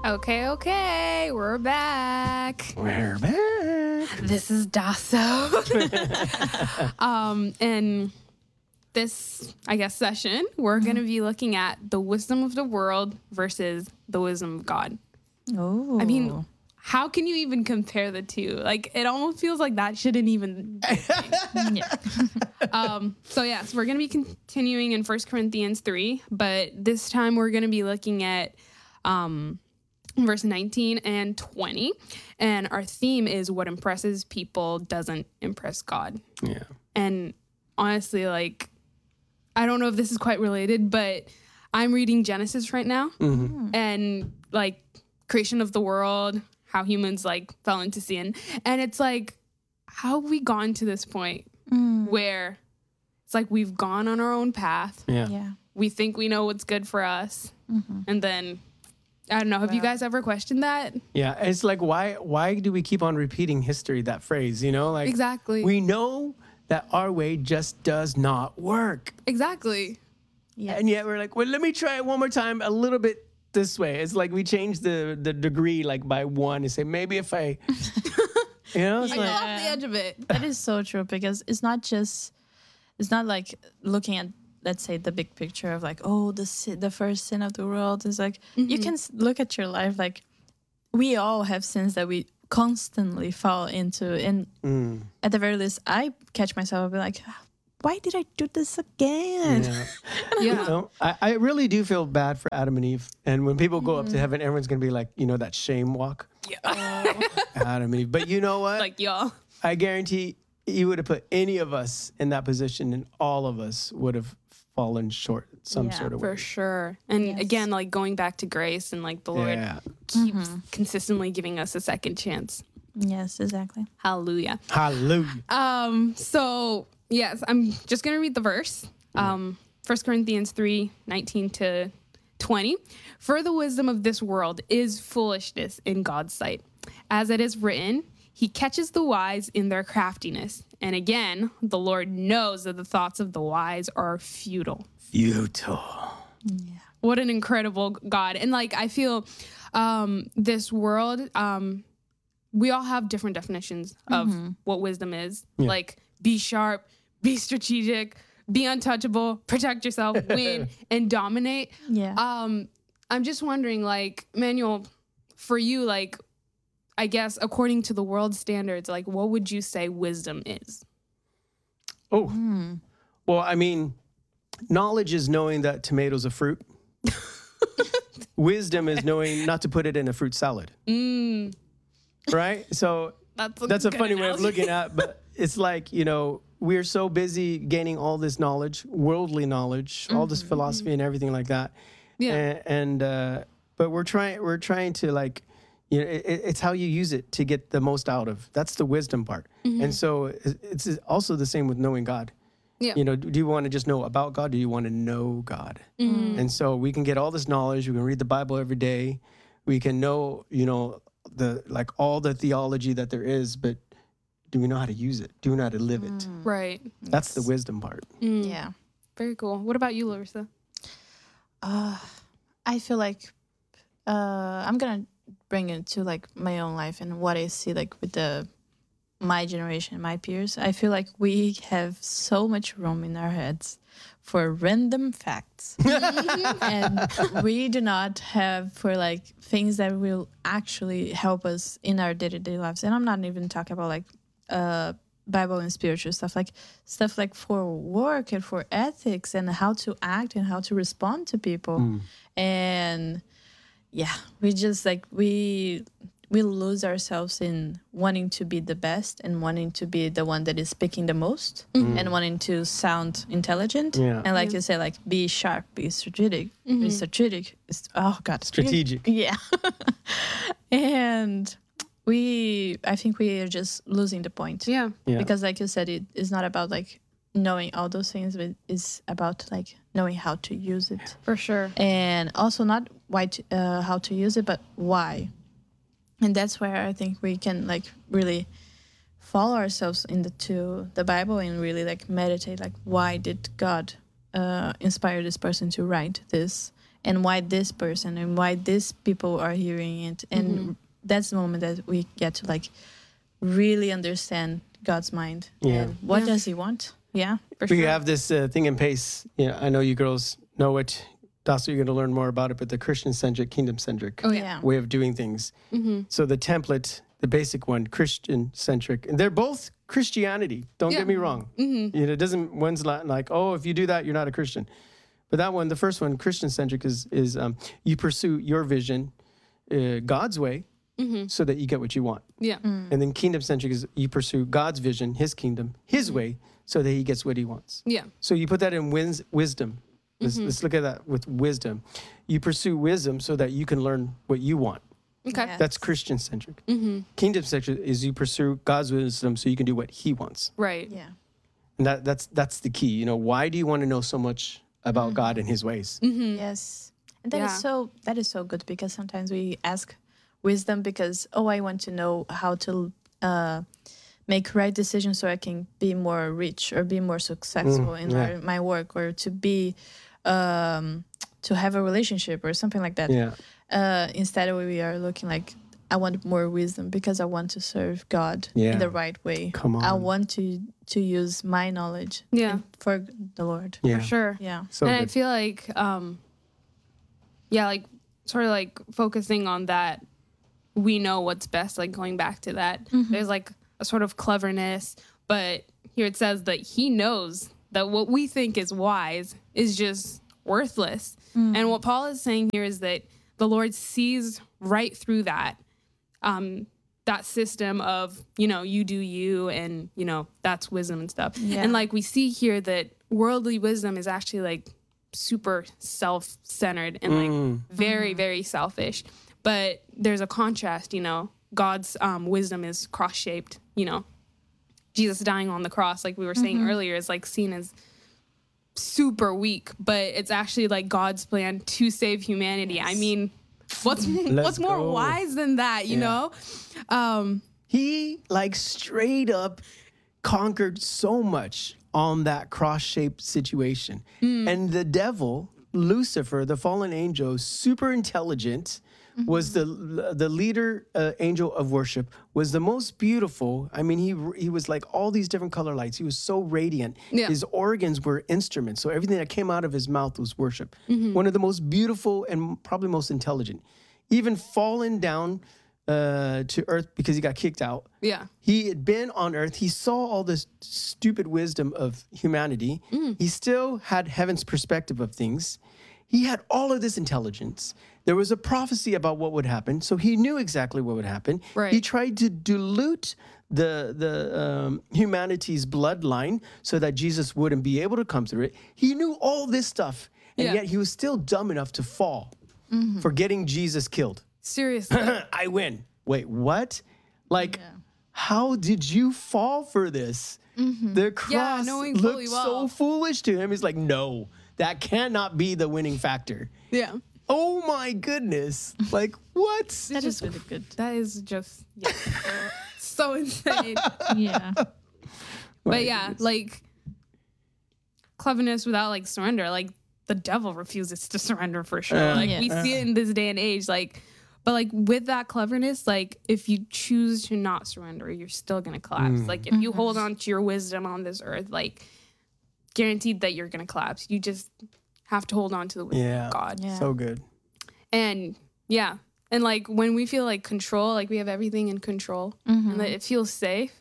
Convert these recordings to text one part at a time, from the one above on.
Okay, we're back. We're back. This is Dasso. And this, I guess, session, we're going to be looking at the wisdom of the world versus the wisdom of God. Oh. I mean, how can you even compare the two? Like, it almost feels like that shouldn't even. So yes, we're going to be continuing in 1 Corinthians 3, but this time we're going to be looking at verse 19 and 20. And our theme is what impresses people doesn't impress God. Yeah. And honestly, like, I don't know if this is quite related, but I'm reading Genesis right now. And like creation of the world, how humans like fell into sin. And it's like, how have we gone to this point where it's like we've gone on our own path. Yeah. We think we know what's good for us. And then, I don't know, have you guys ever questioned that? Yeah. It's like, why do we keep on repeating history, that phrase, you know? Like, Exactly. we know that our way just does not work. Exactly. Yes. And yet we're like, well, let me try it one more time a little bit this way. It's like we change the degree like by one and say, maybe if I, you know? It's I go like, off the edge of it. That is so true, because it's not like looking at, let's say, the big picture of like, oh, the first sin of the world is like, you can look at your life like we all have sins that we constantly fall into. And at the very least, I catch myself like, why did I do this again? yeah. Yeah. You know, I really do feel bad for Adam and Eve. And when people go up to heaven, everyone's going to be like, you know, that shame walk. Adam and Eve. But you know what? Like, y'all. I guarantee you would have put any of us in that position and all of us would have fallen short some Yeah, sort of For way. sure. And Yes. again, like going back to grace and like the Lord Yeah. keeps consistently giving us a second chance. Yes, exactly. Hallelujah. Hallelujah. So yes, I'm just gonna read the verse. 1 Corinthians 3:19 to 20. For the wisdom of this world is foolishness in God's sight. As it is written, he catches the wise in their craftiness. And again, the Lord knows that the thoughts of the wise are futile. Futile. What an incredible God. And like, I feel this world, we all have different definitions of what wisdom is. Like, be sharp, be strategic, be untouchable, protect yourself, win, and dominate. Yeah. I'm just wondering, like, Manuel, for you, like, I guess according to the world standards, like, what would you say wisdom is? Oh. Well, I mean, knowledge is knowing that tomatoes are fruit. Wisdom is knowing not to put it in a fruit salad. Right? So that's a good funny way of analogy. looking at, but it's like, you know, we're so busy gaining all this knowledge, worldly knowledge, all this philosophy and everything like that. Yeah. But we're trying to, like, you know, it's how you use it to get the most out of. That's the wisdom part. And so it's also the same with knowing God. Yeah. You know, do you want to just know about God? Do you want to know God? And so we can get all this knowledge. We can read the Bible every day. We can know, you know, all the theology that there is, but do we know how to use it? Do we know how to live it? Right. That's the wisdom part. Yeah. Very cool. What about you, Larissa? I feel like I'm gonna bring it to like my own life and what I see like with my generation, my peers. I feel like we have so much room in our heads for random facts, and we do not have for like things that will actually help us in our day-to-day lives. And I'm not even talking about like Bible and spiritual stuff like for work and for ethics and how to act and how to respond to people. And yeah, we just like we lose ourselves in wanting to be the best and wanting to be the one that is speaking the most and wanting to sound intelligent. Yeah. And like you say, like be sharp, be strategic. Be strategic. Oh God. Strategic. Yeah. And I think we are just losing the point. Yeah. Yeah. Because like you said, it is not about like knowing all those things, but it's about like knowing how to use it. For sure. And also not how to use it, but why. And that's where I think we can like really follow ourselves into the Bible and really like meditate, like why did God inspire this person to write this? and why this person and why these people are hearing it. And that's the moment that we get to like really understand God's mind. Yeah. And what Yeah. does he want? Yeah. For We sure. have this thing in PACE. I know you girls know it. Dasso, you're going to learn more about it, but the Christian-centric, kingdom-centric Oh, yeah. way of doing things. So the template, the basic one, Christian-centric, and they're both Christianity. Don't get me wrong. It doesn't, one's not like, oh, if you do that, you're not a Christian. But that one, the first one, Christian-centric, is you pursue your vision God's way so that you get what you want. Yeah. And then kingdom-centric is you pursue God's vision, his kingdom, his way, so that he gets what he wants. Yeah. So you put that in wisdom. Let's look at that with wisdom. You pursue wisdom so that you can learn what you want. Okay. Yeah. That's Christian-centric. Kingdom-centric is you pursue God's wisdom so you can do what he wants. Right. Yeah. And that's the key. You know, why do you want to know so much about God and his ways? Yes. And Yeah. that is so good, because sometimes we ask wisdom because, oh, I want to know how to make right decisions so I can be more rich or be more successful in my work, or to be to have a relationship or something like that. Yeah. Instead we are looking like, I want more wisdom because I want to serve God Yeah. in the right way. Come on. I want to use my knowledge Yeah. for the Lord. Yeah. For sure. Yeah. So and I good. feel like, like sort of like focusing on that, we know what's best, like going back to that. There's like a sort of cleverness, but here it says that he knows that what we think is wise is just worthless. And what Paul is saying here is that the Lord sees right through that, that system of, you do you, and, that's wisdom and stuff. Yeah. And like we see here that worldly wisdom is actually like super self-centered and like very, very selfish. But there's a contrast, God's wisdom is cross-shaped, Jesus dying on the cross, like we were saying earlier, is like seen as super weak, but it's actually like God's plan to save humanity. I mean, what's more go. wise than that, you know? He like straight up conquered so much on that cross-shaped situation. And the devil, Lucifer, the fallen angel, super intelligent, was the leader angel of worship, was the most beautiful. I mean, he was like all these different color lights. He was so radiant. Yeah. His organs were instruments. So everything that came out of his mouth was worship. One of the most beautiful and probably most intelligent. Even fallen down to earth because he got kicked out. Yeah. He had been on earth. He saw all this stupid wisdom of humanity. He still had heaven's perspective of things. He had all of this intelligence. There was a prophecy about what would happen, so he knew exactly what would happen. Right. He tried to dilute the humanity's bloodline so that Jesus wouldn't be able to come through it. He knew all this stuff, and Yeah. yet he was still dumb enough to fall for getting Jesus killed. Seriously. I win. Wait, what? Like, how did you fall for this? The cross knowing looked fully so well. foolish to him. He's like, no, that cannot be the winning factor. Yeah. Oh my goodness. Like, what? That is really good. That is just so insane. Yeah. But yeah, like cleverness without like surrender, like the devil refuses to surrender for sure. Like we see it in this day and age, like, but like with that cleverness, like if you choose to not surrender, you're still gonna collapse. Like if you hold on to your wisdom on this earth, like guaranteed that you're gonna collapse. You just have to hold on to the wisdom of God. Yeah. So good. And yeah. And like when we feel like control, like we have everything in control and that it feels safe,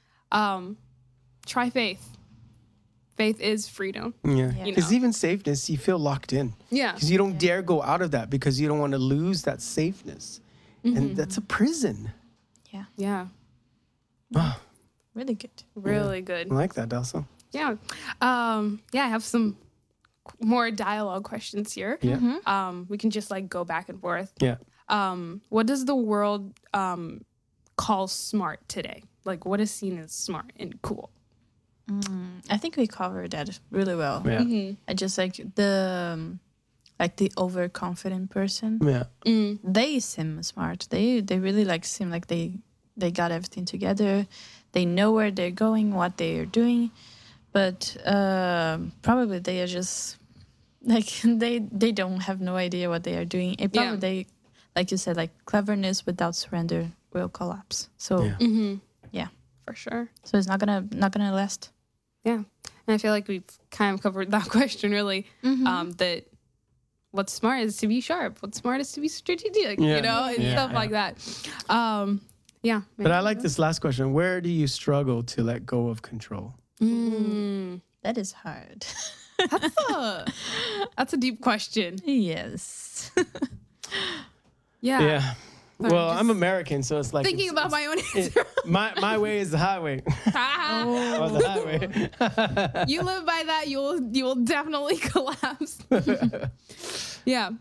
try faith. Faith is freedom. Yeah. You Because know. even safeness, you feel locked in. Yeah. Because you don't dare go out of that because you don't want to lose that safeness. And that's a prison. Yeah. Really good. Really good. I like that, Delsa. Yeah. I have some more dialogue questions here. Yeah. We can just like go back and forth. Yeah. What does the world call smart today? Like what is seen as smart and cool? I think we covered that really well. Yeah. I just like the overconfident person. Yeah. They seem smart. They really like seem like they got everything together. They know where they're going, what they are doing, but probably they are just like they don't have no idea what they are doing. It probably they, like you said, like cleverness without surrender will collapse. So Yeah, for sure. so it's not gonna last. Yeah. And I feel like we've kind of covered that question really. That what's smart is to be sharp. What's smart is to be strategic, you know, and stuff like that. Yeah. But I like this last question. Where do you struggle to let go of control? That is hard. That's a deep question. Yes. Yeah. Yeah. Well, I'm American, so it's like Thinking about my own answer. my way is the highway. Or the highway. You live by that, you will definitely collapse. Yeah.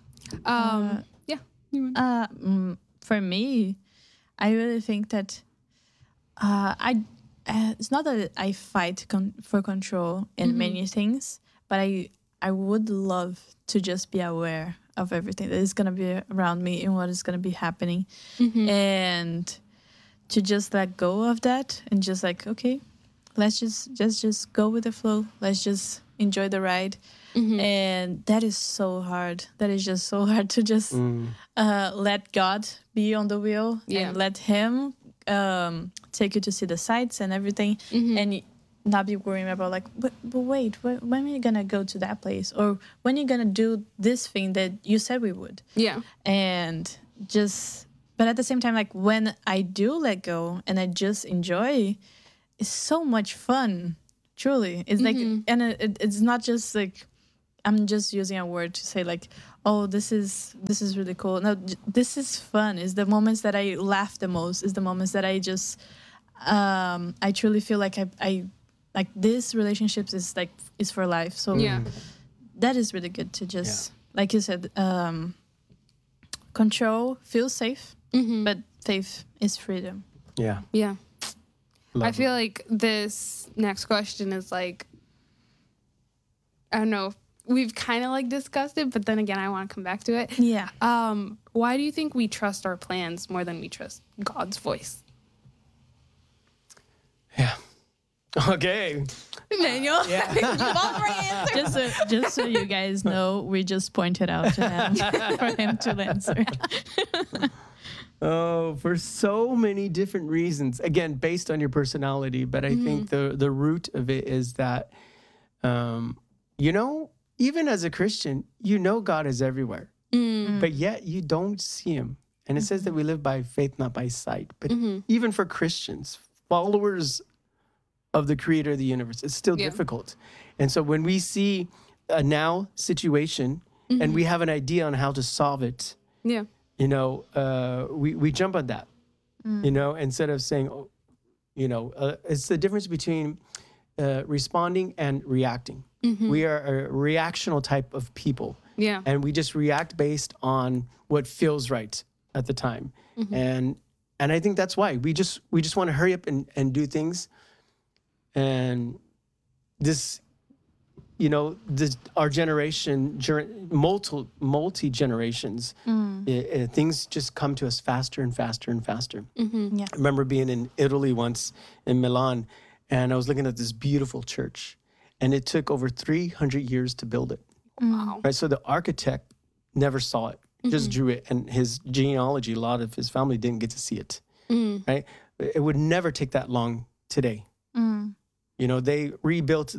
Yeah. For me, I really think that it's not that I fight for control in many things, but I would love to just be aware of everything that is going to be around me and what is going to be happening, and to just let go of that and just like, okay, let's just go with the flow. Let's just enjoy the ride. And that is so hard. That is just so hard to just let God be on the wheel and let Him take you to see the sights and everything, and not be worrying about like, but wait, when are you gonna go to that place, or when are you gonna do this thing that you said we would? Yeah. And just, but at the same time, like when I do let go and I just enjoy, it's so much fun. Truly, it's like, and it's not just like I'm just using a word to say like, oh, this is really cool. No, this is fun. It's the moments that I laugh the most. It's the moments that I just I truly feel like I like this relationships is for life. So that is really good to just like you said, control, feel safe, but faith is freedom. Yeah. Yeah. Love I feel like this next question is like, I don't know, we've kind of like discussed it, but then again, I want to come back to it. Yeah. Why do you think we trust our plans more than we trust God's voice? Yeah. Okay. Emmanuel, just so you guys know, we just pointed out to him for him to answer. Oh, for so many different reasons. Again, based on your personality, but I think the root of it is that, you know, even as a Christian, you know God is everywhere, but yet you don't see Him. And it says that we live by faith, not by sight. But even for Christians, followers of the Creator of the universe, it's still difficult. And so when we see a now situation and we have an idea on how to solve it, you know, we jump on that, you know, instead of saying, oh, you know, it's the difference between responding and reacting. We are a reactional type of people. Yeah. And we just react based on what feels right at the time. And I think that's why we just want to hurry up and do things. And this, you know, our generation, multi generations, things just come to us faster and faster and faster. Yeah. I remember being in Italy once in Milan, and I was looking at this beautiful church, and it took over 300 years to build it. Wow. Right, so the architect never saw it, just drew it, and his genealogy, a lot of his family didn't get to see it. Right, it would never take that long today. You know, they rebuilt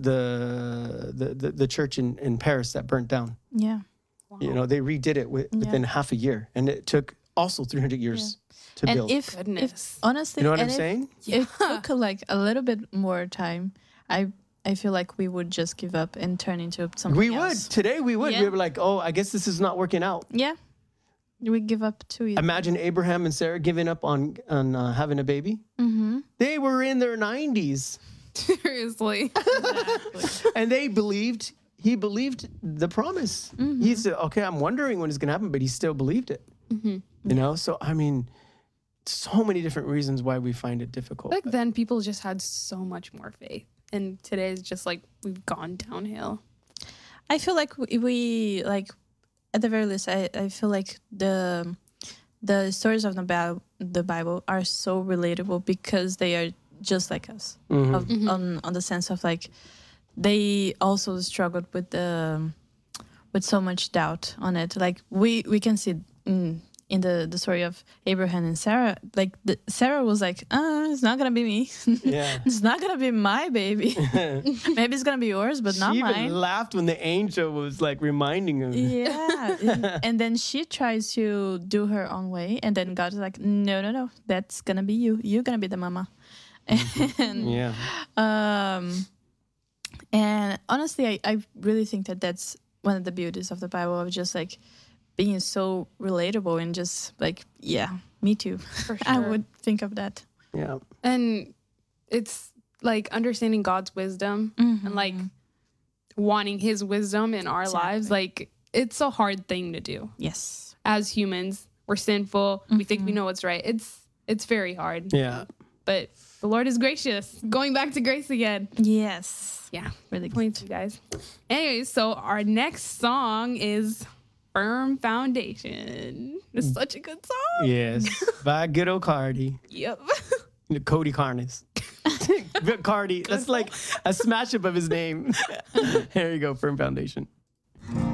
the church in Paris that burnt down. Yeah. Wow. You know, they redid it within half a year, and it took also 300 years to build. If honestly, you know what I'm saying? It took like a little bit more time. I feel like we would just give up and turn into something We else. would. Today we would. Yeah. We were like, oh, I guess this is not working out. Yeah. We give up too easy. Imagine Abraham and Sarah giving up on having a baby. They were in their 90s. Seriously. And he believed the promise. He said, okay, I'm wondering when it's going to happen, but he still believed it. You know? So, I mean, so many different reasons why we find it difficult. Back then, people just had so much more faith. And today is just like we've gone downhill. I feel like we like, at the very least, I feel like the stories of the Bible are so relatable because they are just like us, on the sense of like they also struggled with with so much doubt on it. Like we can see in the story of Abraham and Sarah, like Sarah was like, it's not gonna be me. Yeah. It's not gonna be my baby. Maybe it's gonna be yours, but not she mine. even laughed when the angel was like reminding him. Yeah. And then she tries to do her own way, and then God's like, no, that's gonna be you. You're gonna be the mama. And Yeah. and honestly, I really think that that's one of the beauties of the Bible, of just like being so relatable and just like, yeah, me too. For I sure. would think of that. Yeah. And it's like understanding God's wisdom and like wanting his wisdom in our lives. Like it's a hard thing to do. Yes. As humans, we're sinful. We think we know what's right. It's very hard. Yeah. But the Lord is gracious. Going back to grace again. Yes. Yeah. Really good. Points, you guys. Anyways, so our next song is Firm Foundation. It's such a good song. Yes. By good old Cardi. Yep. Cody Carnes. Cardi. That's like a smash up of his name. Here you go, Firm Foundation.